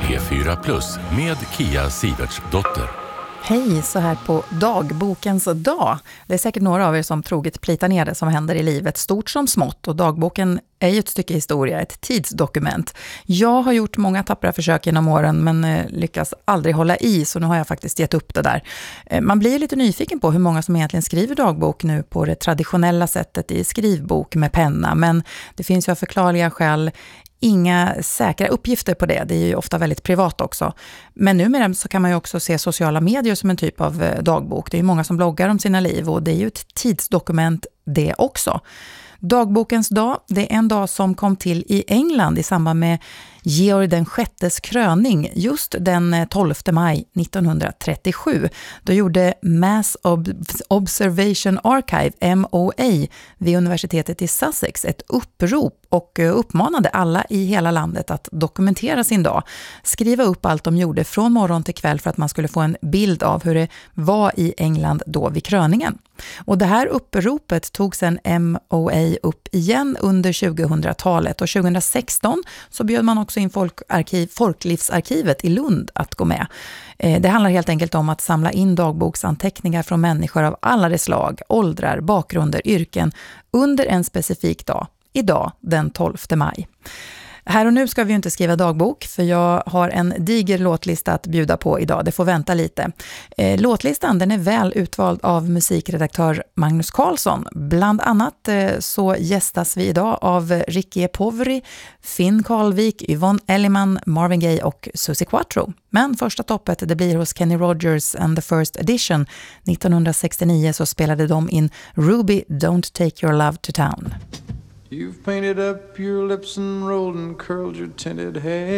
P4 Plus med Kia Sivertsdotter. Hej, så här på dagbokens dag. Det är säkert några av er som troget plitar ner det som händer i livet, stort som smått. Och dagboken är ju ett stycke historia, ett tidsdokument. Jag har gjort många tappra försök genom åren men lyckas aldrig hålla i, så nu har jag faktiskt gett upp det där. Man blir lite nyfiken på hur många som egentligen skriver dagbok nu på det traditionella sättet i skrivbok med penna. Men det finns ju av förklarliga skäl inga säkra uppgifter på det. Det är ju ofta väldigt privat också. Men numera så kan man ju också se sociala medier som en typ av dagbok. Det är ju många som bloggar om sina liv och det är ju ett tidsdokument det också. Dagbokens dag, det är en dag som kom till i England i samband med Georg den sjättes kröning just den 12 maj 1937. Då gjorde Mass Observation Archive, MOA, vid universitetet i Sussex ett upprop och uppmanade alla i hela landet att dokumentera sin dag. Skriva upp allt de gjorde från morgon till kväll för att man skulle få en bild av hur det var i England då vid kröningen. Och det här uppropet tog sedan MOA upp igen under 2000-talet och 2016 så bjöd man också in Folklivsarkivet i Lund att gå med. Det handlar helt enkelt om att samla in dagboksanteckningar från människor av alla dess slag, åldrar, bakgrunder, yrken under en specifik dag. Idag, den 12 maj. Här och nu ska vi ju inte skriva dagbok för jag har en diger låtlista att bjuda på idag. Det får vänta lite. Låtlistan den är väl utvald av musikredaktör Magnus Karlsson. Bland annat så gästas vi idag av Ricky Poveri, Finn Karlvik, Yvonne Elliman, Marvin Gaye och Susie Quattro. Men första toppet det blir hos Kenny Rogers and the First Edition. 1969 så spelade de in Ruby Don't Take Your Love to Town. You've painted up your lips and rolled and curled your tinted hair.